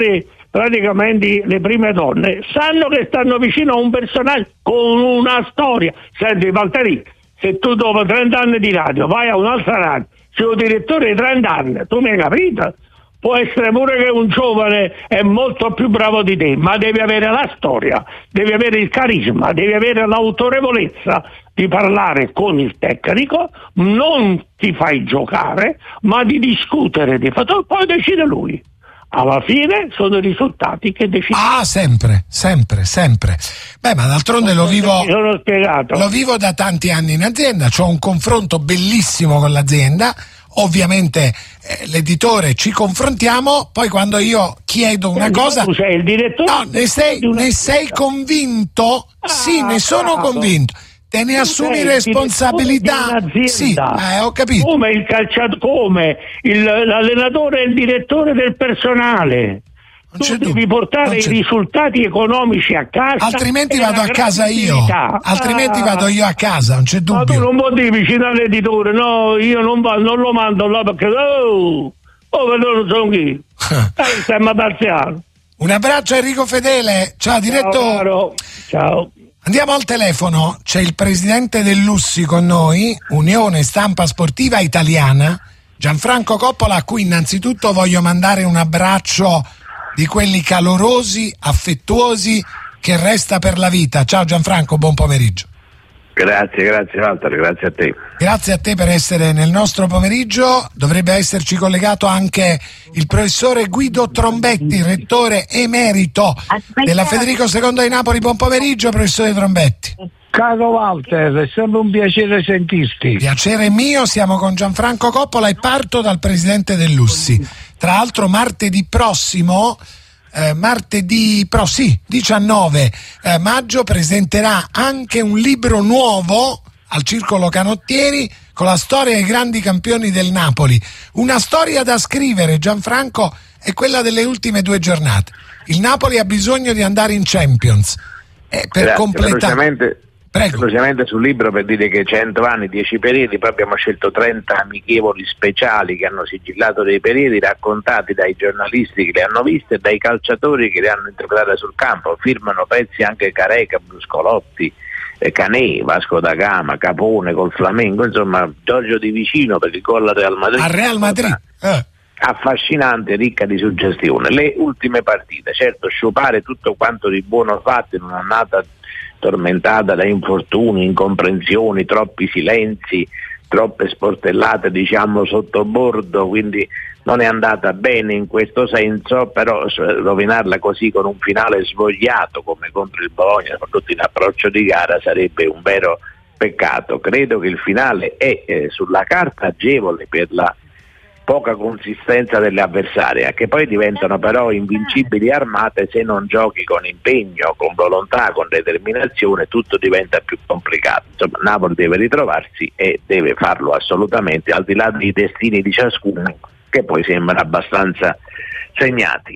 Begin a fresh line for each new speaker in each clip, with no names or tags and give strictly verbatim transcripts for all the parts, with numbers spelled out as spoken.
queste praticamente le prime donne sanno che stanno vicino a un personaggio con una storia. Senti Valtteri, se tu dopo trenta anni di radio vai a un'altra radio, sei un direttore di trenta anni, tu mi hai capito? Può essere pure che un giovane è molto più bravo di te, ma devi avere la storia, devi avere il carisma, devi avere l'autorevolezza di parlare con il tecnico, non ti fai giocare, ma di discutere di fatto, poi decide lui. Alla fine sono i risultati che decidono.
Ah, sempre, sempre, sempre. Beh, ma d'altronde lo vivo,
sono spiegato.
lo vivo da tanti anni in azienda, c'ho un confronto bellissimo con l'azienda. Ovviamente eh, l'editore ci confrontiamo, poi quando io chiedo una
Senti,
cosa,
tu sei il direttore,
no, ne sei, ne sei convinto?
Ah,
sì, ne sono
bravo.
convinto. Te ne
Tu
assumi
sei
responsabilità?
il direttore di
Sì,
un'azienda.
eh, ho capito.
Come il calciatore, come il, l'allenatore e il direttore del personale.
Non
Tu
c'è
devi
dubbio,
portare
non
i
c'è
risultati economici a casa.
altrimenti
e
vado
la
a casa io,
credibilità.
altrimenti
Ah.
vado io a casa, non c'è
Ma tu
dubbio.
non puoi dire vicino all'editore, no, io non, va, non lo mando là perché oh, oh non sono chi. Eh, stiamo parziale.
Un abbraccio a Enrico Fedele, ciao direttore.
Ciao, caro. Ciao.
Andiamo al telefono, c'è il presidente dell'Ussi con noi, Unione Stampa Sportiva Italiana, Gianfranco Coppola, a cui innanzitutto voglio mandare un abbraccio di quelli calorosi, affettuosi, che resta per la vita. Ciao Gianfranco, buon pomeriggio.
Grazie, grazie Walter, grazie a te.
Grazie a te per essere nel nostro pomeriggio. Dovrebbe esserci collegato anche il professore Guido Trombetti, rettore emerito della Federico secondo di Napoli. Buon pomeriggio, professore Trombetti.
Caro Walter, è sempre un piacere sentirti.
Piacere mio, siamo con Gianfranco Coppola e parto dal presidente dell'Ussi. Tra l'altro martedì prossimo, eh, martedì pro, sì, diciannove eh, maggio presenterà anche un libro nuovo al Circolo Canottieri con la storia dei grandi campioni del Napoli. Una storia da scrivere, Gianfranco, è quella delle ultime due giornate. Il Napoli ha bisogno di andare in Champions. E per
Grazie,
completare... Prego.
Semplicemente sul libro per dire che cento anni, dieci periodi, poi abbiamo scelto trenta amichevoli speciali che hanno sigillato dei periodi raccontati dai giornalisti che le hanno viste e dai calciatori che le hanno interpretate sul campo. Firmano pezzi anche Careca, Bruscolotti, eh, Canè, Vasco da Gama, Capone col Flamengo, insomma Giorgio Di Vicino per il gol al Real Madrid.
Al Real Madrid. Eh.
Affascinante, ricca di suggestione. Le ultime partite, certo, sciupare tutto quanto di buono fatto in un'annata tormentata da infortuni, incomprensioni, troppi silenzi, troppe sportellate diciamo sotto bordo, quindi non è andata bene in questo senso, però rovinarla così con un finale svogliato come contro il Bologna, soprattutto in approccio di gara, sarebbe un vero peccato. Credo che il finale è eh, sulla carta agevole per la poca consistenza delle avversarie, che poi diventano però invincibili armate se non giochi con impegno, con volontà, con determinazione, tutto diventa più complicato. Insomma, Napoli deve ritrovarsi e deve farlo assolutamente, al di là dei destini di ciascuno, che poi sembrano abbastanza segnati.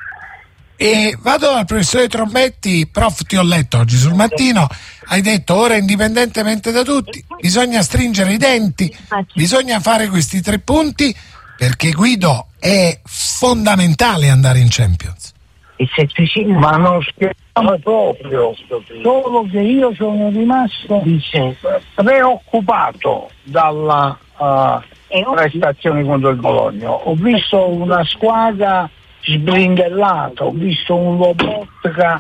E vado al professore Trombetti. Prof, ti ho letto oggi sul Mattino, hai detto ora indipendentemente da tutti bisogna stringere i denti, bisogna fare questi tre punti perché Guido è fondamentale andare in Champions.
Ma non scherziamo proprio, solo che io sono rimasto preoccupato dalla uh, prestazione contro il Bologna. Ho visto una squadra sbrindellata, ho visto un Lobotka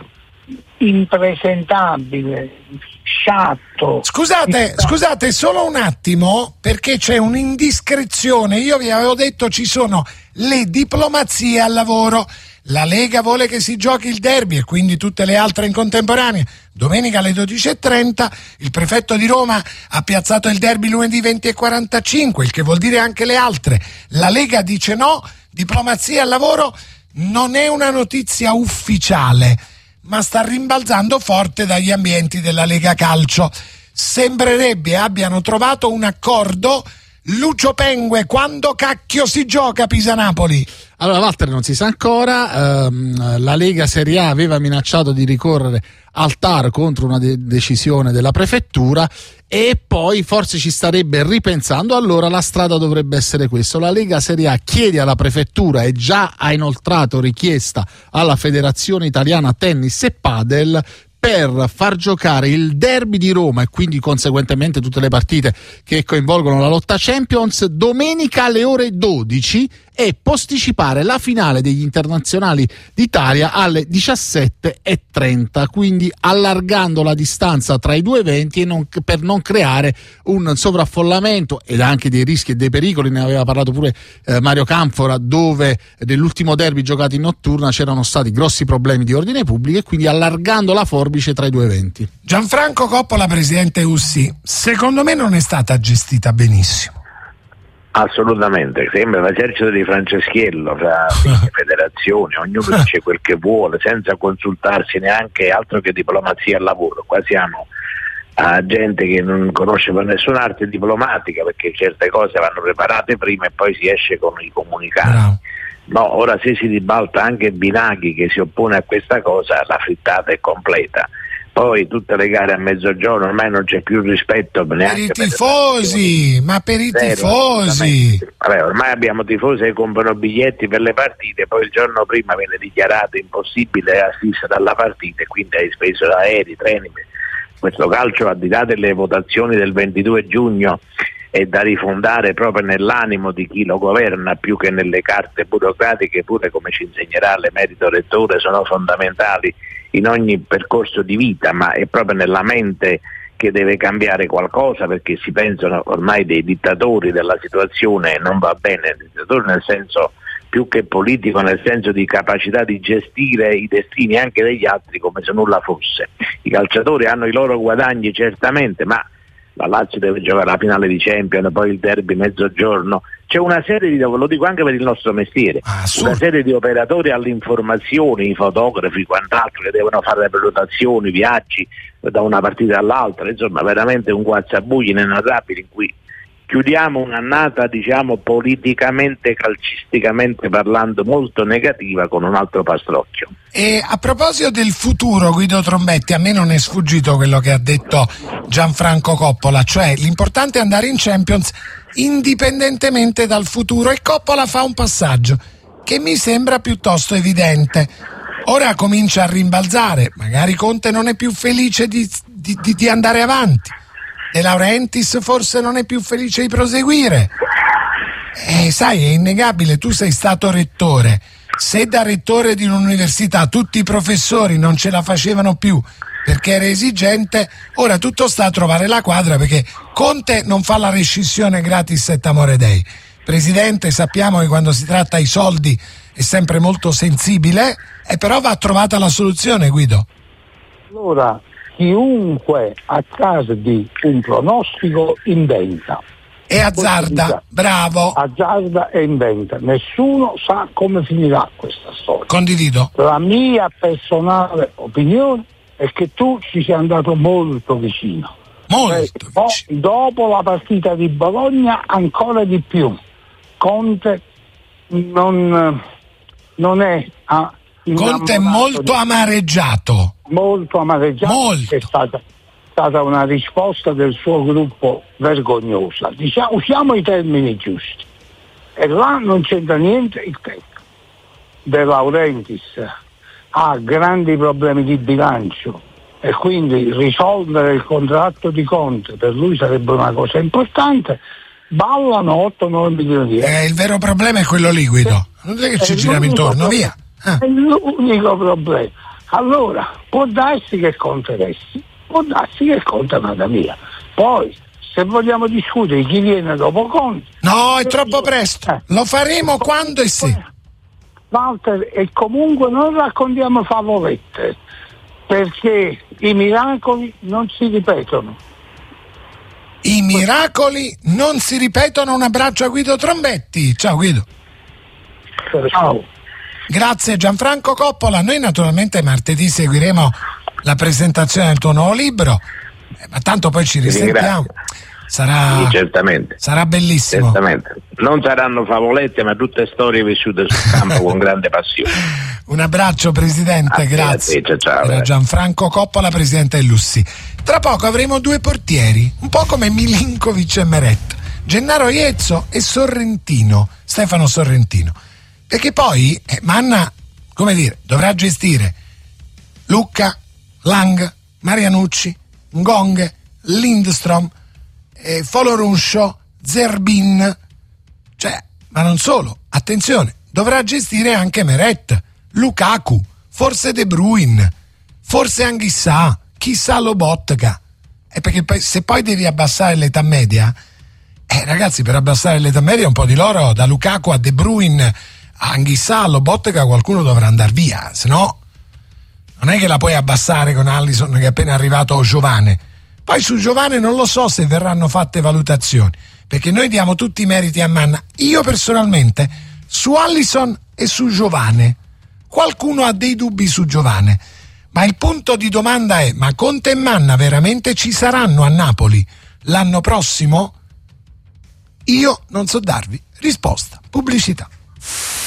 impresentabile, sciatto.
Scusate, scusate, solo un attimo, perché c'è un'indiscrezione. Io vi avevo detto ci sono le diplomazie al lavoro. La Lega vuole che si giochi il derby e quindi tutte le altre in contemporanea. Domenica alle dodici e trenta il prefetto di Roma ha piazzato il derby lunedì venti e quarantacinque, il che vuol dire anche le altre. La Lega dice no, diplomazia al lavoro non è una notizia ufficiale, ma sta rimbalzando forte dagli ambienti della Lega Calcio. Sembrerebbe abbiano trovato un accordo Lucio Pengue, quando cacchio si gioca Pisa-Napoli?
Allora Walter, non si sa ancora, ehm, la Lega Serie A aveva minacciato di ricorrere al T A R contro una de- decisione della prefettura e poi forse ci starebbe ripensando, allora la strada dovrebbe essere questa: la Lega Serie A chiede alla prefettura e già ha inoltrato richiesta alla Federazione Italiana Tennis e Padel per far giocare il derby di Roma e quindi conseguentemente tutte le partite che coinvolgono la lotta Champions domenica alle ore dodici e posticipare la finale degli internazionali d'Italia alle diciassette e trenta, quindi allargando la distanza tra i due eventi e non, per non creare un sovraffollamento ed anche dei rischi e dei pericoli. Ne aveva parlato pure eh, Mario Canfora, dove nell'ultimo derby giocato in notturna c'erano stati grossi problemi di ordine pubblico e quindi allargando la forbice tra i due eventi.
Gianfranco Coppola, presidente U S I, secondo me non è stata gestita benissimo.
Assolutamente, sembra l'esercito di Franceschiello fra le federazioni, ognuno dice quel che vuole senza consultarsi neanche, altro che diplomazia al lavoro. Qua siamo a gente che non conosce per nessuna arte diplomatica, perché certe cose vanno preparate prima e poi si esce con i comunicati.
Bravo.
No, ora se si ribalta anche Binaghi che si oppone a questa cosa, la frittata è completa. Poi tutte le gare a mezzogiorno, ormai non c'è più rispetto neanche
per i tifosi, per ma per i Zero, tifosi.
Vabbè, ormai abbiamo tifosi che comprano biglietti per le partite, poi il giorno prima viene dichiarato impossibile assistere alla partita e quindi hai speso aerei, treni. Questo calcio, al di là delle votazioni del ventidue giugno, è da rifondare proprio nell'animo di chi lo governa più che nelle carte burocratiche, pure come ci insegnerà l'emerito rettore, sono fondamentali in ogni percorso di vita, ma è proprio nella mente che deve cambiare qualcosa, perché si pensano ormai dei dittatori della situazione, non va bene, dittatore nel senso più che politico, nel senso di capacità di gestire i destini anche degli altri come se nulla fosse. I calciatori hanno i loro guadagni certamente, ma la Lazio deve giocare la finale di Champions, poi il derby mezzogiorno, c'è una serie di, lo dico anche per il nostro mestiere, ah, una serie di operatori all'informazione, i fotografi, quant'altro, che devono fare le prenotazioni, viaggi da una partita all'altra, insomma veramente un guazzabuglio inenarrabile in cui chiudiamo un'annata, diciamo, politicamente, calcisticamente parlando, molto negativa con un altro pastrocchio.
E a proposito del futuro, Guido Trombetti, a me non è sfuggito quello che ha detto Gianfranco Coppola, cioè l'importante è andare in Champions indipendentemente dal futuro, e Coppola fa un passaggio che mi sembra piuttosto evidente. Ora comincia a rimbalzare, magari Conte non è più felice di, di, di andare avanti, De Laurentiis forse non è più felice di proseguire. Eh, sai, è innegabile, tu sei stato rettore. Se da rettore di un'università tutti i professori non ce la facevano più perché era esigente, ora tutto sta a trovare la quadra, perché Conte non fa la rescissione gratis et amore dei. Presidente, sappiamo che quando si tratta di soldi è sempre molto sensibile, e però va trovata la soluzione, Guido.
Allora, chiunque a caso di un pronostico inventa.
E azzarda, bravo.
Azzarda e inventa. Nessuno sa come finirà questa storia.
Condivido.
La mia personale opinione è che tu ci sei andato molto vicino.
Molto
cioè,
vicino.
Dopo la partita di Bologna ancora di più. Conte non, non è... Ah,
Conte è molto amareggiato.
Molto amareggiato.
Molto.
È stata, stata una risposta del suo gruppo vergognosa. Diciamo, usiamo i termini giusti. E là non c'entra niente il tempo. De Laurentiis ha grandi problemi di bilancio e quindi risolvere il contratto di Conte per lui sarebbe una cosa importante. Ballano otto nove milioni di euro.
Eh, il vero problema è quello lì, Guido. Non è che ci giriamo intorno, via.
Ah. È l'unico problema. Allora, può darsi che Conte resti, può darsi che Conte vada via. Poi, se vogliamo discutere chi viene dopo Conte...
No, è troppo presto. Eh. Lo faremo quando e se.
Walter, e comunque non raccontiamo favolette, perché i miracoli non si ripetono.
I miracoli non si ripetono. Un abbraccio a Guido Trombetti. Ciao Guido.
Ciao.
Grazie Gianfranco Coppola. Noi naturalmente martedì seguiremo la presentazione del tuo nuovo libro, eh, ma tanto poi ci risentiamo. Sarà,
sì, certamente.
Sarà bellissimo.
Certamente. Non saranno favolette, ma tutte storie vissute sul campo con grande passione.
Un abbraccio, Presidente,
a
grazie.
te, ciao, ciao,
Era Gianfranco Coppola, Presidente del Lussi. Tra poco avremo due portieri, un po' come Milinkovic e Meret, Gennaro Iezzo e Sorrentino, Stefano Sorrentino. Perché poi eh, Manna, come dire, dovrà gestire Lucca, Lang, Marianucci, Ngong, Lindstrom, eh, Foloruscio, Zerbin, cioè, ma non solo, attenzione, dovrà gestire anche Meret, Lukaku, forse De Bruyne, forse Anghissà, chissà Lobotka. E perché poi, se poi devi abbassare l'età media, eh ragazzi, per abbassare l'età media un po' di loro, da Lukaku a De Bruyne, a Anghissà, a Lobotka, qualcuno dovrà andare via, se no non è che la puoi abbassare con Alisson che è appena arrivato Giovane. Poi su Giovane non lo so se verranno fatte valutazioni, perché noi diamo tutti i meriti a Manna. Io personalmente su Alisson e su Giovane, qualcuno ha dei dubbi su Giovane, ma il punto di domanda è: ma Conte e Manna veramente ci saranno a Napoli l'anno prossimo? Io non so darvi risposta. Pubblicità.